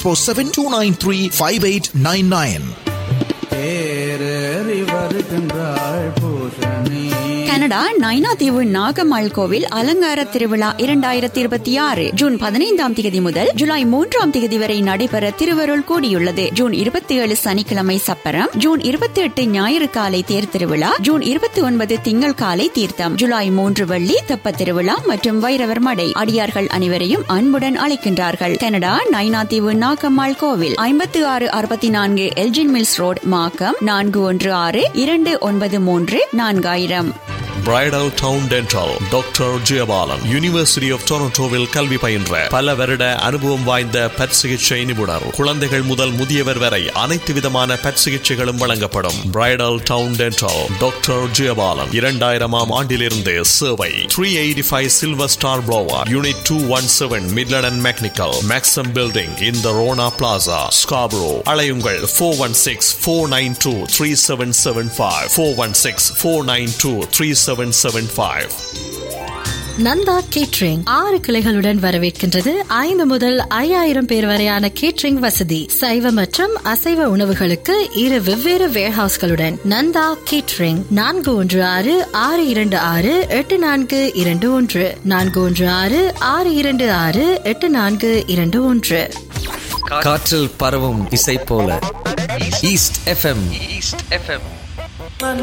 647-293-5899. Canada Nainativu Nagammal கோவில் அலங்கார திருவிழா 2026 ஜூன் 15ஆம் தேதி முதல் ஜூலை 3ஆம் தேதி வரை நடைபெற திருவருள் கூடியுள்ளது. ஜூன் 27 சனிக்கிழமை சப்பரம், ஜூன் 28 ஞாயிறு காலை தேர் திருவிழா, ஜூன் 29 திங்கள் காலை தீர்த்தம், ஜூலை 3 வெள்ளி தெப்ப திருவிழா மற்றும் வைரவர் மடை. அடியார்கள் அனைவரையும் அன்புடன் அழைக்கின்றார்கள். கனடா நைனாதீவு நாகம்மாள் கோவில் 5664 Elgin mills road, Markham 4162934000. Bridal down dental doctor Jayabalan university of டொரண்டோவில் கல்வி பயின்ற பல வருட அனுபவம் வாய்ந்த பற் சிகிச்சை நிபுணர். குழந்தைகள் முதல் முதியவர் வரை அனைத்து விதமான பற் சிகிச்சைகளும் வழங்கப்படும். Bridal down dental doctor Jayabalan 2000ஆம் ஆண்டிலிருந்து சேவை. 385 silver star blower, unit 217, Midland and mechanical, மேக்ஸம் building in the Rona plaza, Scarborough. அழையுங்கள் 416-492-3775, 416-492-3775. நந்தா கேட்டரிங் 6 கிளைகளுடன் வரவேற்கின்றது. 5 முதல் 5000 பேர் வரையான கேட்டரிங் வசதி. சைவ மற்றும் அசைவ உணவுகளுக்கு 2 வெவ்வேறு வேர்ஹவுஸ்களுடன் நந்தா கேட்டரிங் 416-626-8421, 416-626-8421. காற்றில் பரவும் இசை போல ஈஸ்ட் எஃப்எம்.